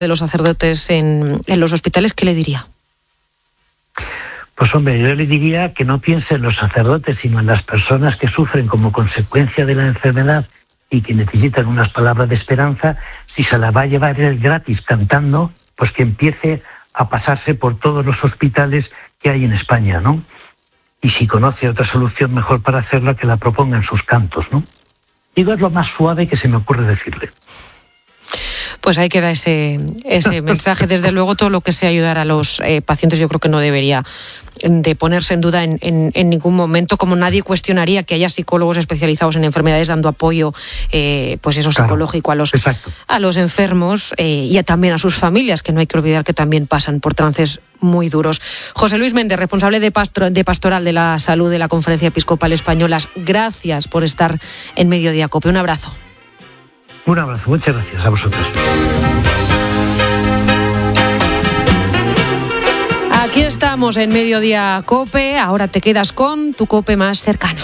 de los sacerdotes en los hospitales, ¿qué le diría? Pues hombre, yo le diría que no piense en los sacerdotes, sino en las personas que sufren como consecuencia de la enfermedad y que necesitan unas palabras de esperanza. Si se la va a llevar él gratis cantando, pues que empiece a pasarse por todos los hospitales que hay en España, ¿no? Y si conoce otra solución mejor para hacerla, que la proponga en sus cantos, ¿no? Digo, es lo más suave que se me ocurre decirle. Pues ahí queda ese mensaje. Desde luego, todo lo que sea ayudar a los pacientes, yo creo que no debería de ponerse en duda en ningún momento, como nadie cuestionaría que haya psicólogos especializados en enfermedades dando apoyo, pues eso, psicológico a los enfermos y también a sus familias, que no hay que olvidar que también pasan por trances muy duros. José Luis Méndez, responsable de Pastoral de la Salud de la Conferencia Episcopal Española, gracias por estar en Mediodía COPE. Un abrazo. Un abrazo, muchas gracias a vosotros. Aquí estamos en Mediodía COPE, ahora te quedas con tu COPE más cercano.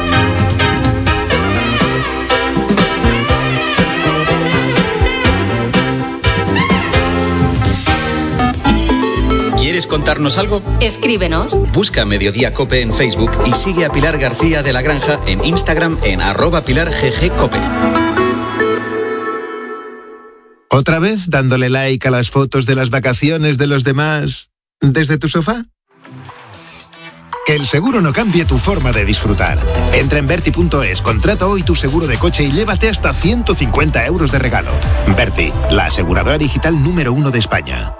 ¿Quieres contarnos algo? Escríbenos. Busca Mediodía COPE en Facebook y sigue a Pilar García de la Granja en Instagram en @PilarGGCope. ¿Otra vez dándole like a las fotos de las vacaciones de los demás desde tu sofá? Que el seguro no cambie tu forma de disfrutar. Entra en Verti.es, contrata hoy tu seguro de coche y llévate hasta 150 euros de regalo. Verti, la aseguradora digital número 1 de España.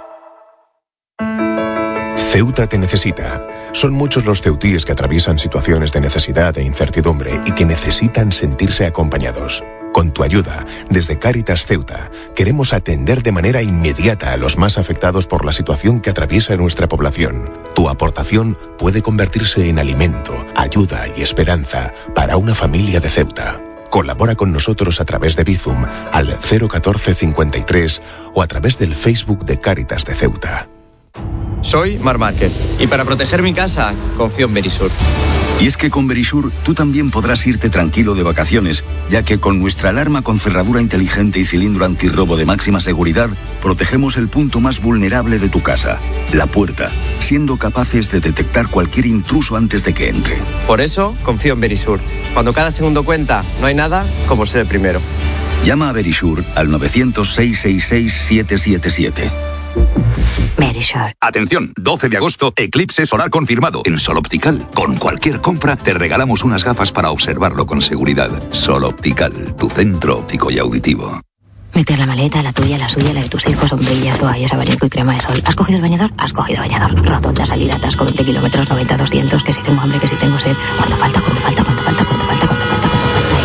Ceuta te necesita. Son muchos los ceutíes que atraviesan situaciones de necesidad e incertidumbre y que necesitan sentirse acompañados. Con tu ayuda, desde Cáritas Ceuta, queremos atender de manera inmediata a los más afectados por la situación que atraviesa nuestra población. Tu aportación puede convertirse en alimento, ayuda y esperanza para una familia de Ceuta. Colabora con nosotros a través de Bizum al 01453 o a través del Facebook de Cáritas de Ceuta. Soy Marc Márquez y para proteger mi casa confío en Verisur. Y es que con Verisur tú también podrás irte tranquilo de vacaciones, ya que con nuestra alarma con cerradura inteligente y cilindro antirrobo de máxima seguridad, protegemos el punto más vulnerable de tu casa, la puerta, siendo capaces de detectar cualquier intruso antes de que entre. Por eso confío en Verisur. Cuando cada segundo cuenta, no hay nada como ser el primero. Llama a Verisur al 900-666-777. Verisur. Atención, 12 de agosto, eclipse solar confirmado en Sol Optical. Con cualquier compra te regalamos unas gafas para observarlo con seguridad. Sol Optical, tu centro óptico y auditivo. Mete la maleta, la tuya, la suya, la de tus hijos, sombrillas, toallas, abanico y crema de sol. ¿Has cogido el bañador? Has cogido bañador. Rotonda, salir, atasco, 20 kilómetros, 90, 200, que si tengo hambre, que si tengo sed. ¿Cuánto falta? ¿Cuánto falta? ¿Cuánto falta? ¿Cuánto falta? ¿Cuánto falta? ¿Cuánto falta?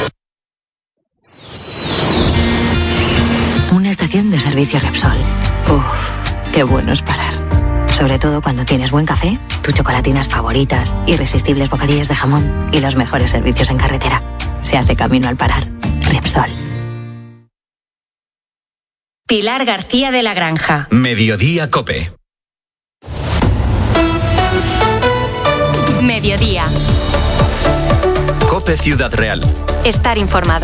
Una estación de servicio Repsol. Uff, qué bueno es parar. Sobre todo cuando tienes buen café, tus chocolatinas favoritas, irresistibles bocadillos de jamón y los mejores servicios en carretera. Se hace camino al parar. Repsol. Pilar García de la Granja. Mediodía COPE. Mediodía. COPE Ciudad Real. Estar informado.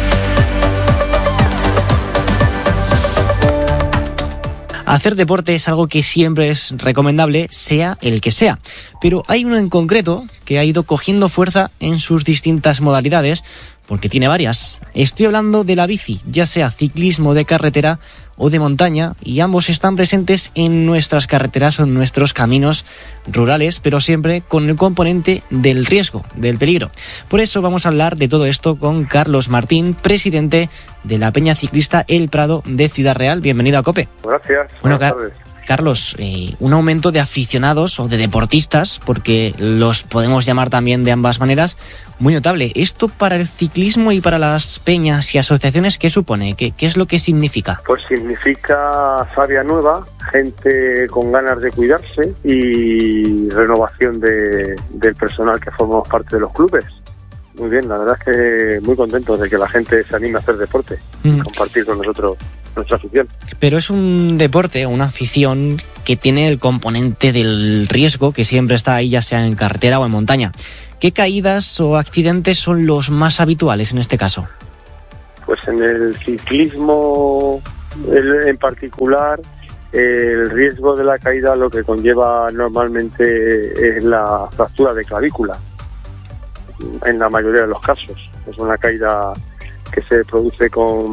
Hacer deporte es algo que siempre es recomendable, sea el que sea. Pero hay uno en concreto que ha ido cogiendo fuerza en sus distintas modalidades, porque tiene varias. Estoy hablando de la bici, ya sea ciclismo de carretera o de montaña, y ambos están presentes en nuestras carreteras o en nuestros caminos rurales, pero siempre con el componente del riesgo, del peligro. Por eso vamos a hablar de todo esto con Carlos Martín, presidente de la Peña Ciclista El Prado de Ciudad Real. Bienvenido a COPE. Gracias. Bueno, Carlos, un aumento de aficionados o de deportistas, porque los podemos llamar también de ambas maneras, muy notable. ¿Esto para el ciclismo y para las peñas y asociaciones qué supone? ¿Qué es lo que significa? Pues significa savia nueva, gente con ganas de cuidarse y renovación del personal que formamos parte de los clubes. Muy bien, la verdad es que muy contentos de que la gente se anime a hacer deporte, compartir con nosotros nuestra afición. Pero es un deporte, una afición que tiene el componente del riesgo que siempre está ahí, ya sea en carretera o en montaña. ¿Qué caídas o accidentes son los más habituales en este caso? Pues en el ciclismo En particular, el riesgo de la caída lo que conlleva normalmente es la fractura de clavícula, en la mayoría de los casos. Es una caída que se produce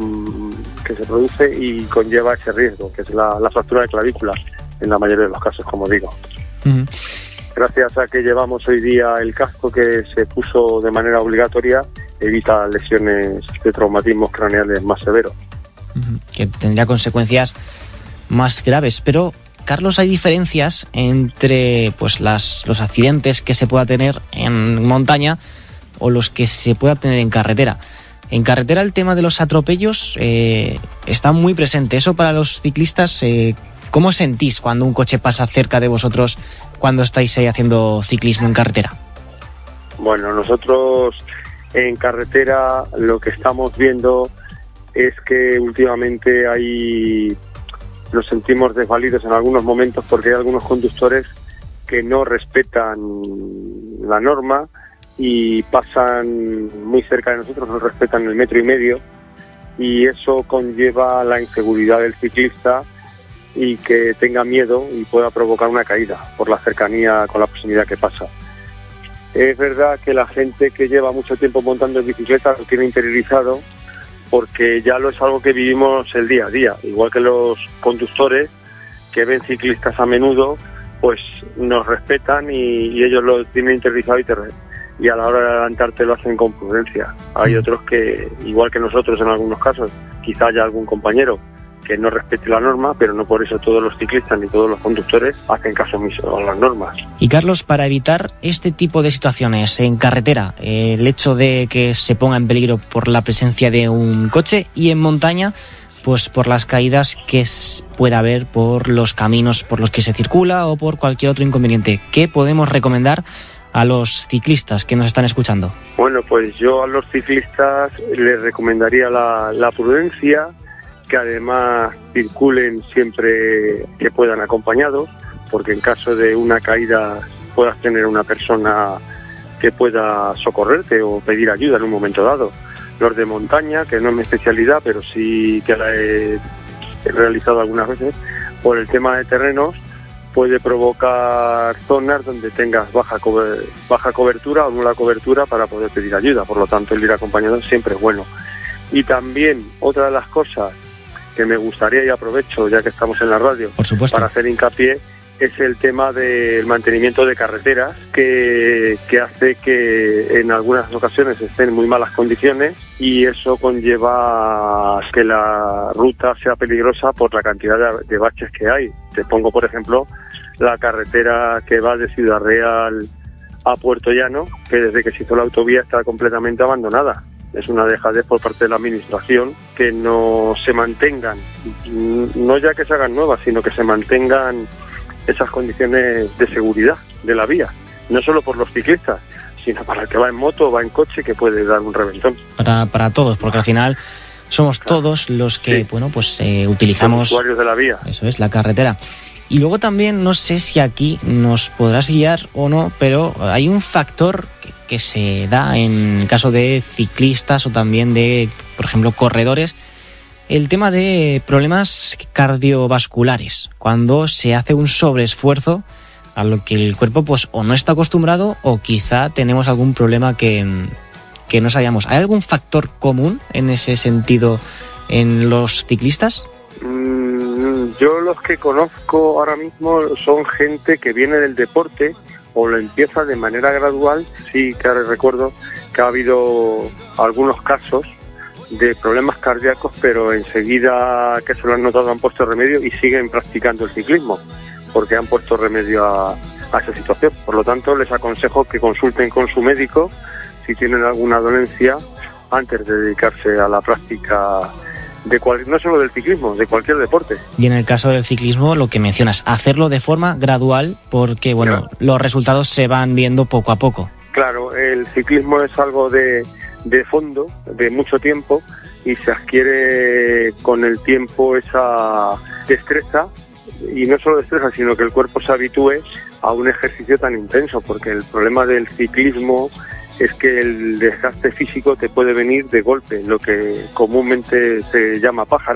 y conlleva ese riesgo, que es la fractura de clavícula, en la mayoría de los casos, como digo. Uh-huh. Gracias a que llevamos hoy día el casco que se puso de manera obligatoria, evita lesiones de traumatismos craneales más severos. Uh-huh. Que tendría consecuencias más graves. Pero, Carlos, ¿hay diferencias entre pues los accidentes que se pueda tener en montaña o los que se pueda tener en carretera? En carretera el tema de los atropellos está muy presente. Eso para los ciclistas, ¿cómo sentís cuando un coche pasa cerca de vosotros cuando estáis haciendo ciclismo en carretera? Bueno, nosotros en carretera lo que estamos viendo es que últimamente nos sentimos desvalidos en algunos momentos porque hay algunos conductores que no respetan la norma y pasan muy cerca de nosotros, no respetan el 1,5 metros, y eso conlleva la inseguridad del ciclista y que tenga miedo y pueda provocar una caída por la cercanía, con la proximidad que pasa. Es verdad que la gente que lleva mucho tiempo montando en bicicleta lo tiene interiorizado, porque ya lo es algo que vivimos el día a día, igual que los conductores que ven ciclistas a menudo, pues nos respetan y ellos lo tienen interiorizado y a la hora de adelantarte lo hacen con prudencia. Hay otros que, igual que nosotros en algunos casos, quizá haya algún compañero que no respete la norma, pero no por eso todos los ciclistas ni todos los conductores hacen caso omiso a las normas. Y Carlos, para evitar este tipo de situaciones en carretera, el hecho de que se ponga en peligro por la presencia de un coche, y en montaña, pues por las caídas que pueda haber por los caminos por los que se circula o por cualquier otro inconveniente, ¿qué podemos recomendar a los ciclistas que nos están escuchando? Bueno, pues yo a los ciclistas les recomendaría la prudencia, que además circulen siempre que puedan acompañados, porque en caso de una caída puedas tener una persona que pueda socorrerte o pedir ayuda en un momento dado. Los de montaña, que no es mi especialidad, pero sí que la he realizado algunas veces, por el tema de terrenos, puede provocar zonas donde tengas baja cobertura o nula cobertura para poder pedir ayuda. Por lo tanto, el ir acompañado siempre es bueno. Y también, otra de las cosas que me gustaría, y aprovecho ya que estamos en la radio, por supuesto, para hacer hincapié, es el tema del mantenimiento de carreteras, que hace que en algunas ocasiones estén en muy malas condiciones, y eso conlleva que la ruta sea peligrosa por la cantidad de baches que hay. Te pongo, por ejemplo, la carretera que va de Ciudad Real a Puerto Llano, que desde que se hizo la autovía está completamente abandonada. Es una dejadez por parte de la administración que no se mantengan, no ya que se hagan nuevas, sino que se mantengan esas condiciones de seguridad de la vía, no solo por los ciclistas, sino para el que va en moto o va en coche, que puede dar un reventón. Para todos, porque al final somos todos los que, utilizamos, usuarios de la vía. Eso es, la carretera. Y luego también, no sé si aquí nos podrás guiar o no, pero hay un factor que se da en caso de ciclistas o también de, por ejemplo, corredores, el tema de problemas cardiovasculares, cuando se hace un sobreesfuerzo a lo que el cuerpo pues o no está acostumbrado o quizá tenemos algún problema que no sabíamos. ¿Hay algún factor común en ese sentido en los ciclistas? Yo los que conozco ahora mismo son gente que viene del deporte o lo empieza de manera gradual. Sí, que ahora recuerdo que ha habido algunos casos de problemas cardíacos, pero enseguida que se lo han notado han puesto remedio y siguen practicando el ciclismo, porque han puesto remedio a esa situación. Por lo tanto, les aconsejo que consulten con su médico si tienen alguna dolencia antes de dedicarse a la práctica no solo del ciclismo, de cualquier deporte. Y en el caso del ciclismo, lo que mencionas, hacerlo de forma gradual, porque los resultados se van viendo poco a poco. Claro, el ciclismo es algo de fondo, de mucho tiempo, y se adquiere con el tiempo esa destreza, y no solo destreza, sino que el cuerpo se habitúe a un ejercicio tan intenso, porque el problema del ciclismo es que el desgaste físico te puede venir de golpe, lo que comúnmente se llama pájara,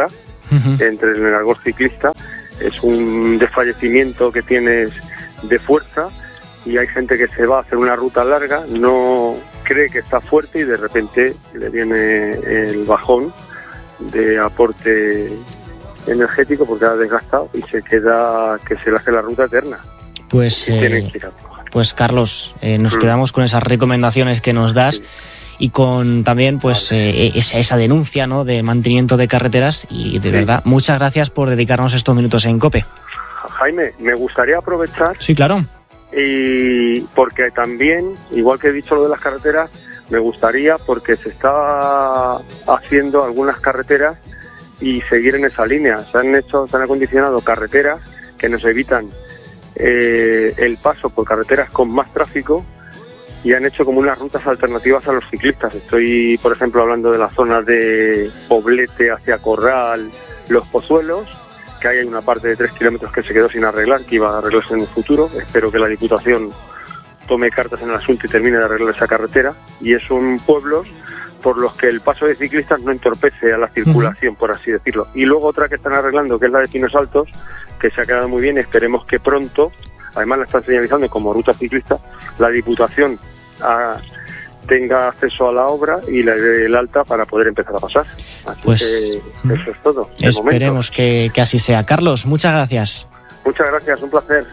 entre el argot ciclista. Es un desfallecimiento que tienes de fuerza, y hay gente que se va a hacer una ruta larga, no cree que está fuerte y de repente le viene el bajón de aporte energético porque ha desgastado y se queda que se le hace la ruta eterna. Pues Carlos, nos quedamos con esas recomendaciones que nos das. Sí. Y con también pues esa denuncia, ¿no?, de mantenimiento de carreteras. Y de verdad, muchas gracias por dedicarnos estos minutos en COPE. Jaime, me gustaría aprovechar. Sí, claro. Y porque también, igual que he dicho lo de las carreteras, me gustaría, porque se está haciendo algunas carreteras y seguir en esa línea. Se han acondicionado carreteras que nos evitan el paso por carreteras con más tráfico, y han hecho como unas rutas alternativas a los ciclistas. Estoy, por ejemplo, hablando de la zona de Poblete hacia Corral, Los Pozuelos, que hay una parte de 3 kilómetros que se quedó sin arreglar, que iba a arreglarse en el futuro. Espero que la Diputación tome cartas en el asunto y termine de arreglar esa carretera. Y son pueblos por los que el paso de ciclistas no entorpece a la circulación, por así decirlo. Y luego otra que están arreglando, que es la de Pinos Altos, que se ha quedado muy bien. Esperemos que pronto, además la están señalizando como ruta ciclista, la Diputación tenga acceso a la obra y le dé el alta para poder empezar a pasar. Así pues que eso es todo. Esperemos que así sea. Carlos, muchas gracias. Muchas gracias, un placer.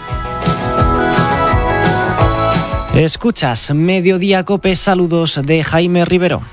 Escuchas Mediodía Cope, saludos de Jaime Rivero.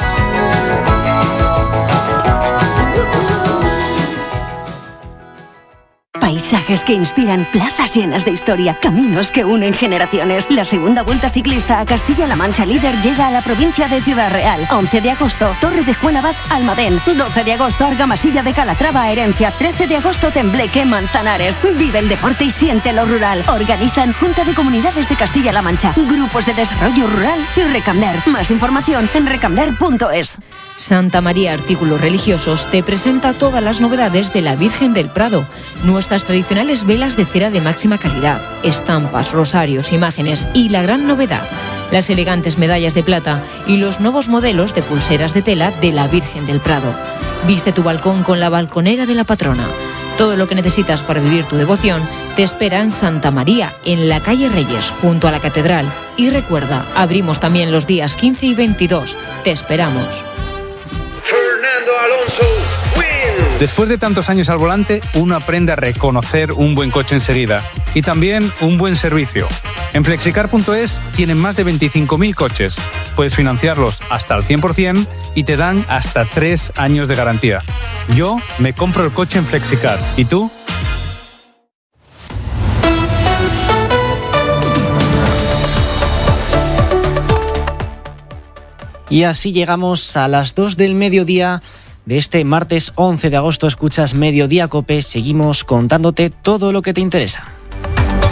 Paisajes que inspiran, plazas llenas de historia, caminos que unen generaciones. La segunda Vuelta Ciclista a Castilla-La Mancha Líder llega a la provincia de Ciudad Real. 11 de agosto, Torre de Juanabad, Almadén. 12 de agosto, Argamasilla de Calatrava, Herencia. 13 de agosto, Tembleque, Manzanares. Vive el deporte y siente lo rural. Organizan Junta de Comunidades de Castilla-La Mancha, Grupos de Desarrollo Rural y Recamder. Más información en recamder.es. Santa María Artículos Religiosos te presenta todas las novedades de la Virgen del Prado. Nuestras tradicionales velas de cera de máxima calidad, estampas, rosarios, imágenes y la gran novedad, las elegantes medallas de plata y los nuevos modelos de pulseras de tela de la Virgen del Prado. Viste tu balcón con la balconera de la patrona. Todo lo que necesitas para vivir tu devoción te espera en Santa María, en la calle Reyes, junto a la Catedral. Y recuerda, abrimos también los días 15 y 22. Te esperamos. Fernando Alonso. Después de tantos años al volante, uno aprende a reconocer un buen coche enseguida y también un buen servicio. En Flexicar.es tienen más de 25.000 coches. Puedes financiarlos hasta al 100% y te dan hasta 3 años de garantía. Yo me compro el coche en Flexicar. ¿Y tú? Y así llegamos a las 2 del mediodía de este martes 11 de agosto. Escuchas Mediodía Cope. Seguimos contándote todo lo que te interesa.